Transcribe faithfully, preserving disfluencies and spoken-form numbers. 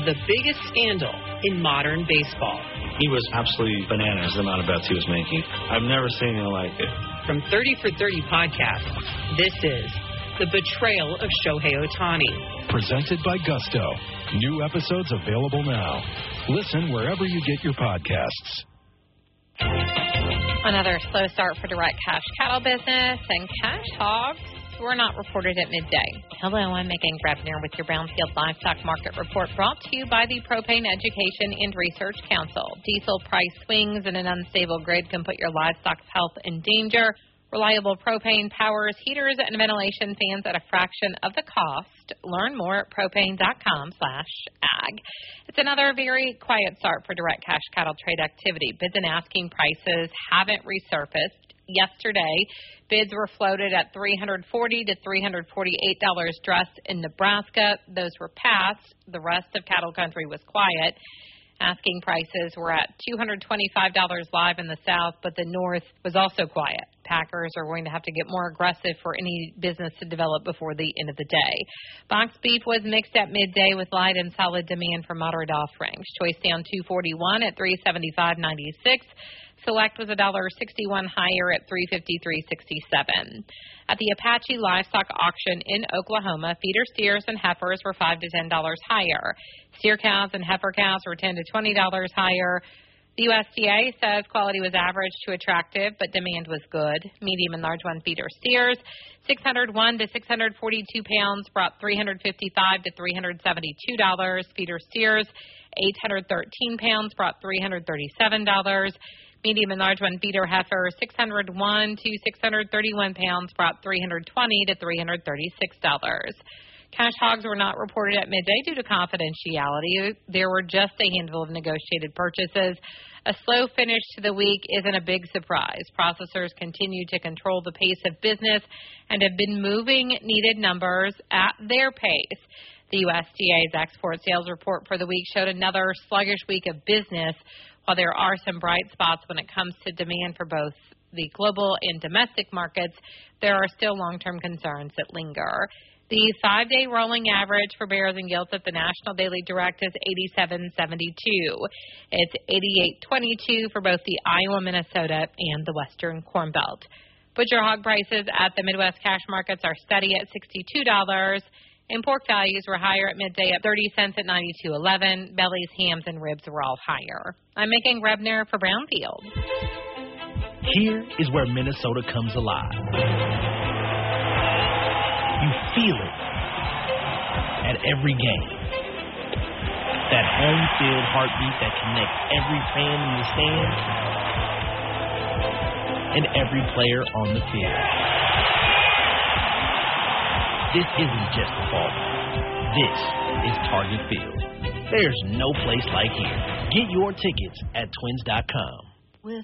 the biggest scandal in modern baseball. He was absolutely bananas, the amount of bets he was making. I've never seen anything like it. From thirty for thirty podcast, this is The Betrayal of Shohei Ohtani. Presented by Gusto. New episodes available now. Listen wherever you get your podcasts. Another slow start for direct cash cattle business, and cash hogs were not reported at midday. Hello, I'm Megan Grebner with your Brownfield Livestock Market Report, brought to you by the Propane Education and Research Council. Diesel price swings and an unstable grid can put your livestock's health in danger. Reliable propane powers heaters and ventilation fans at a fraction of the cost. Learn more at propane.com slash ag. It's another very quiet start for direct cash cattle trade activity. Bids and asking prices haven't resurfaced. Yesterday, bids were floated at three hundred forty to three hundred forty-eight dollars dressed in Nebraska. Those were passed. The rest of cattle country was quiet. Asking prices were at two hundred twenty-five dollars live in the South, but the North was also quiet. Packers are going to have to get more aggressive for any business to develop before the end of the day. Box beef was mixed at midday with light and solid demand for moderate offerings. Choice down two forty-one at three seventy-five ninety-six. Select was one dollar sixty-one higher at three fifty-three sixty-seven. At the Apache Livestock Auction in Oklahoma, feeder steers and heifers were five to ten dollars higher. Steer cows and heifer cows were ten to twenty dollars higher. The U S D A says quality was average to attractive, but demand was good. Medium and large one feeder steers, six hundred one to six hundred forty-two pounds, brought three hundred fifty-five to three hundred seventy-two dollars. Feeder steers, eight hundred thirteen pounds, brought three hundred thirty-seven dollars. Medium and large one feeder heifer, six hundred one to six hundred thirty-one pounds, brought three hundred twenty to three hundred thirty-six dollars. Cash hogs were not reported at midday due to confidentiality. There were just a handful of negotiated purchases. A slow finish to the week isn't a big surprise. Processors continue to control the pace of business and have been moving needed numbers at their pace. The U S D A's export sales report for the week showed another sluggish week of business. While there are some bright spots when it comes to demand for both the global and domestic markets, there are still long-term concerns that linger. The five-day rolling average for bears and gilts at the National Daily Direct is eighty-seven seventy-two. It's eighty-eight twenty-two for both the Iowa, Minnesota, and the Western Corn Belt. Butcher hog prices at the Midwest cash markets are steady at sixty-two dollars. And pork values were higher at midday at thirty cents at ninety-two eleven. Bellies, hams, and ribs were all higher. I'm Megan Grebner for Brownfield. Here is where Minnesota comes alive. You feel it at every game. That home field heartbeat that connects every fan in the stands and every player on the field. This isn't just a ballpark. This is Target Field. There's no place like here. Get your tickets at twins dot com.